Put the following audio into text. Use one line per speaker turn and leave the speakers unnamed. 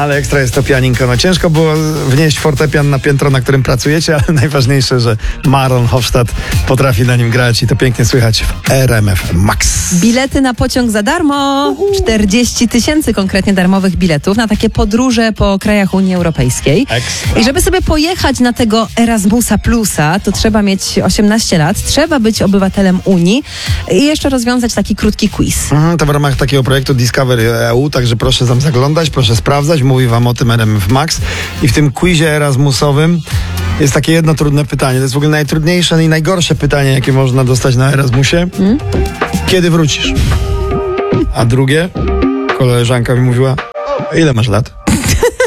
Ale ekstra jest to pianinko. No ciężko było wnieść fortepian na piętro, na którym pracujecie, ale najważniejsze, że Maron Hofstadt potrafi na nim grać i to pięknie słychać w RMF Max.
Bilety na pociąg za darmo. 40 000 konkretnie darmowych biletów na takie podróże po krajach Unii Europejskiej.
Ekstra.
I żeby sobie pojechać na tego Erasmusa Plusa, to trzeba mieć 18 lat, trzeba być obywatelem Unii i jeszcze rozwiązać taki krótki quiz.
To w ramach takiego projektu Discovery EU, także proszę tam zaglądać, proszę sprawdzać, mówi wam o tym RMF Max. I w tym quizie erasmusowym jest takie jedno trudne pytanie. To jest w ogóle najtrudniejsze i najgorsze pytanie, jakie można dostać na Erasmusie. Kiedy wrócisz? A drugie, koleżanka mi mówiła, ile masz lat?